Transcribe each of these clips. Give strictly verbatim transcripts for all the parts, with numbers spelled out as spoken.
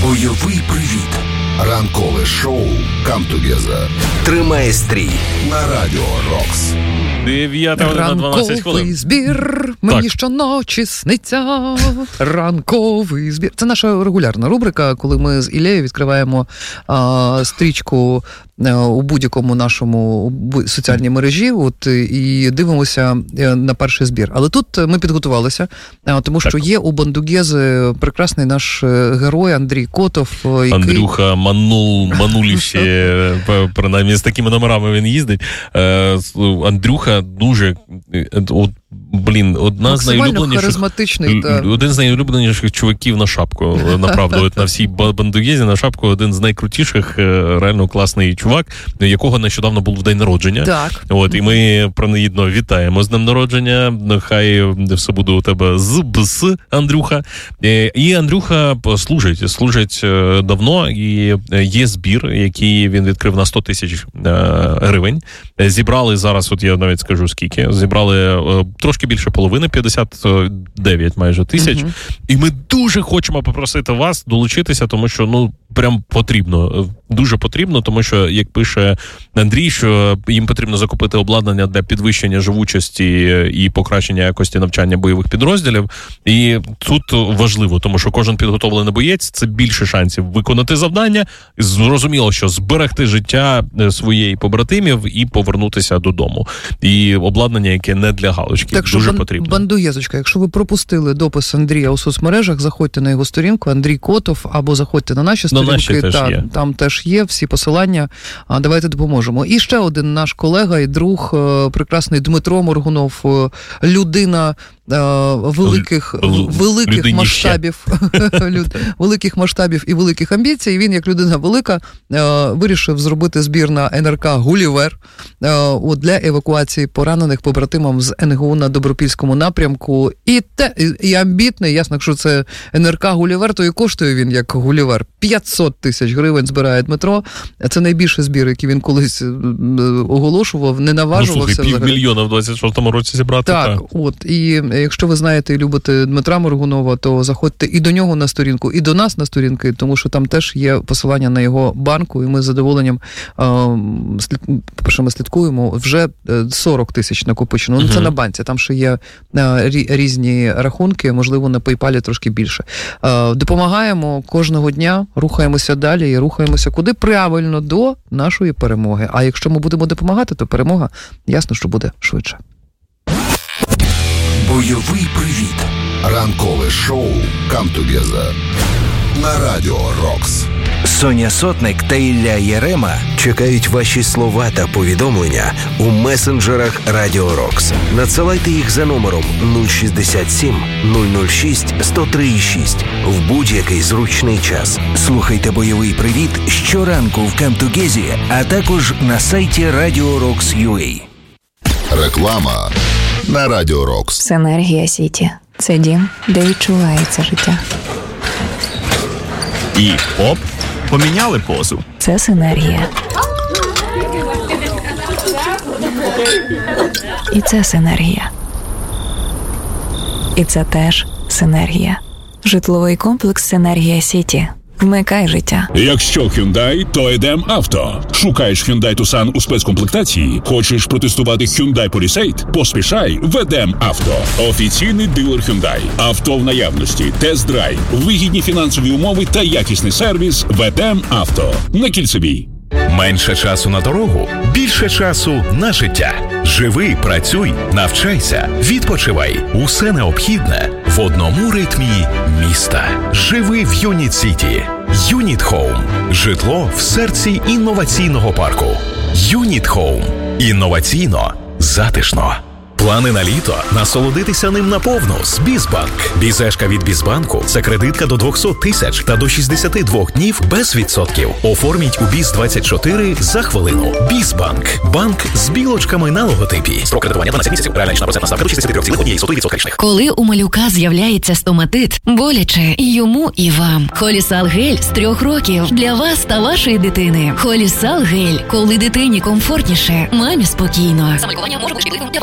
Бойовий привіт. Ранкове шоу «Come Together» тримає стрій на Радіо Рокс. дев'ята година дванадцять хвилин. Ранковий збір, мені так. щоночі сниться. Ранковий збір. Це наша регулярна рубрика, коли ми з Іллею відкриваємо а, стрічку у будь-якому нашому соціальній мережі, от, і дивимося на перший збір. Але тут ми підготувалися, тому що так. є у Бандугези прекрасний наш герой Андрій Котов. Який... Андрюха Манул, Мануліще, принаймні з такими номерами він їздить. Андрюха дуже... От, блін, одна з найулюбленіших, один з найулюбленіших чуваків на шапку, направду. От на всій Бандугезі на шапку один з найкрутіших, реально класний чувак, якого нещодавно був в день народження. Так. От, і ми принагідно вітаємо з днем народження. Хай все буде у тебе з-бс, Андрюха. І Андрюха служить, служить давно, і є збір, який він відкрив на сто тисяч гривень. Зібрали зараз, от я навіть скажу скільки, зібрали трошки більше половини, п'ятдесят дев'ять майже тисяч. Uh-huh. І ми дуже хочемо попросити вас долучитися, тому що, ну, прям потрібно, дуже потрібно, тому що, як пише Андрій, що їм потрібно закупити обладнання для підвищення живучості і покращення якості навчання бойових підрозділів. І тут важливо, тому що кожен підготовлений боєць – це більше шансів виконати завдання, зрозуміло, що зберегти життя своєї побратимів і повернутися додому. І обладнання, яке не для галочки, так, дуже бан- потрібно. Бандугезочка, якщо ви пропустили допис Андрія у соцмережах, заходьте на його сторінку Андрій Котов, або заходьте на наші сторінки, наші теж та, є. Там теж є всі посилання, а давайте допоможемо. І ще один наш колега і друг, прекрасний Дмитро Моргунов, людина великих, Л- великих масштабів, великих масштабів і великих амбіцій. Він, як людина велика, вирішив зробити збір на ен ер ка «Гулівер» для евакуації поранених побратимам з ен ге у на Добропільському напрямку. І, те, і амбітний, ясно, якщо це ен ер ка «Гулівер», то і коштує він як «Гулівер». п'ятсот тисяч гривень збирає Дмитро. Це найбільший збір, який він колись оголошував, не наважувався. Ну, слухай, півмільйона в двадцять шостому році зібрати. Так, так, от. І якщо ви знаєте і любите Дмитра Моргунова, то заходьте і до нього на сторінку, і до нас на сторінки, тому що там теж є посилання на його банку, і ми з задоволенням, по-перше, ми слідкуємо, вже сорок тисяч накопичено. Uh-huh. Ну, це на банці, там ще є різні рахунки, можливо, на PayPal трошки більше. Допомагаємо кожного дня, рухаємося далі і рухаємося куди? Правильно, до нашої перемоги. А якщо ми будемо допомагати, то перемога, ясно, що буде швидше. Бойовий привіт. Ранкове шоу «Come Together» на Радіо Рокс. Соня Сотник та Ілля Єрема чекають ваші слова та повідомлення у месенджерах Радіо Рокс. Надсилайте їх за номером нуль шістдесят сім нуль нуль шість сто три шість в будь-який зручний час. Слухайте бойовий привіт щоранку в Камтугезі, а також на сайті радіо рокс крапка ю а. Реклама на Радіо Рокс. Синергія Сіті. Це дім, де відчувається життя. І оп, поміняли позу. Це синергія. І це синергія. І це теж синергія. Житловий комплекс «Синергія Сіті». Вмикай життя. Якщо Hyundai, то Едем Авто. Шукаєш Hyundai Tucson у спецкомплектації? Хочеш протестувати Hyundai Palisade? Поспішай в Едем Авто. Офіційний дилер Hyundai. Авто в наявності, тест-драйв, вигідні фінансові умови та якісний сервіс в Едем Авто. На Кільцевій. Менше часу на дорогу, більше часу на життя. Живи, працюй, навчайся, відпочивай. Усе необхідне в одному ритмі міста. Живи в Юніт Сіті. Юніт Хоум. Житло в серці інноваційного парку. Юніт Хоум. Інноваційно, затишно. Плани на літо? Насолодитися ним наповну з Бізбанк. Бізешка від Бізбанку – це кредитка до двісті тисяч та до шістдесят два днів без відсотків. Оформіть у Біз двадцять чотири за хвилину. Бізбанк. Банк з білочками на логотипі. Строк кредитування дванадцять місяців. Реальна річна процентна ставка до шістдесят три цілих одна сотих відсотка річних. Коли у малюка з'являється стоматит, боляче і йому, і вам. Холісал гель з трьох років для вас та вашої дитини. Холісал гель. Коли дитині комфортніше, мамі спокійно. Саме лікування може бути шкідливим для вашого здоров'я.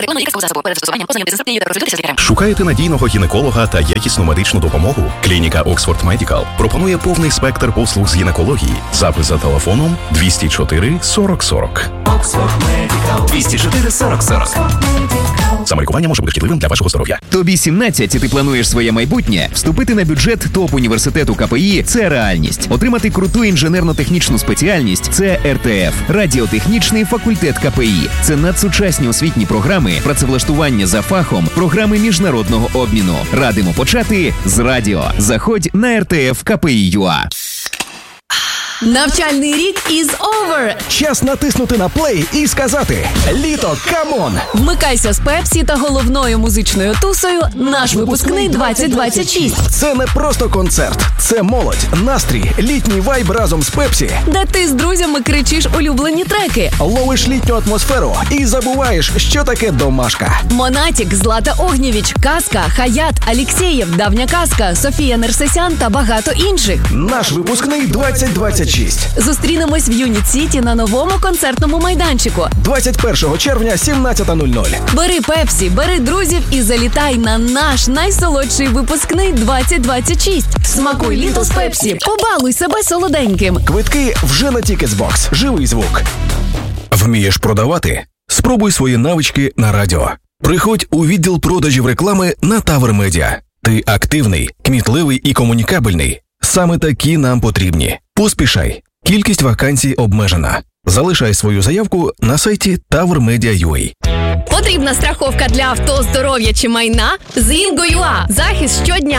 Реклама лікарського засобу. Перед застосуванням ознайомитися з статтею та проконсультуйтеся з лікарем. Шукаєте надійного гінеколога та якісну медичну допомогу? Клініка Oxford Medical пропонує повний спектр послуг з гінекології. Запис за телефоном двісті чотири сорок сорок. Oxford Medical. двісті чотири сорок сорок. Самолікування може бути шкідливим для вашого здоров'я. Тобі сімнадцять, і ти плануєш своє майбутнє? Вступити на бюджет топ-університету КПІ – це реальність. Отримати круту інженерно-технічну спеціальність – це ер те еф – радіотехнічний факультет КПІ. Це надсучасні освітні програми, працевлаштування за фахом, програми міжнародного обміну. Радимо почати з радіо. Заходь на ер те еф ка пе і точка ю а. Навчальний рік is over! Час натиснути на плей і сказати «Літо, камон!». Вмикайся з Пепсі та головною музичною тусою «Наш випускний двадцять двадцять шість». Це не просто концерт, це молодь, настрій, літній вайб разом з Пепсі. Де ти з друзями кричиш улюблені треки. Ловиш літню атмосферу і забуваєш, що таке домашка. Монатік, Злата Огнєвіч, Казка, Хаят, Алєксєєв, Давня Казка, Софія Нерсесян та багато інших. Наш випускний двадцять двадцять шість. Зустрінемось в Юніт Сіті на новому концертному майданчику. двадцять першого червня, сімнадцята нуль нуль. Бери Пепсі, бери друзів і залітай на наш найсолодший випускний двадцять двадцять шість. Смакуй літо з Пепсі, побалуй себе солоденьким. Квитки вже на Тікетсбокс. Живий звук. Вмієш продавати? Спробуй свої навички на радіо. Приходь у відділ продажів реклами на Тавр Медіа. Ти активний, кмітливий і комунікабельний. Саме такі нам потрібні. Поспішай. Кількість вакансій обмежена. Залишай свою заявку на сайті тавр медіа крапка ю а. Потрібна страховка для авто, здоров'я чи майна? З Інго.ua. Захист щодня.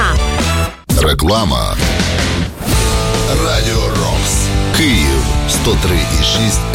Реклама. Радіо Рокс. Київ сто три і шість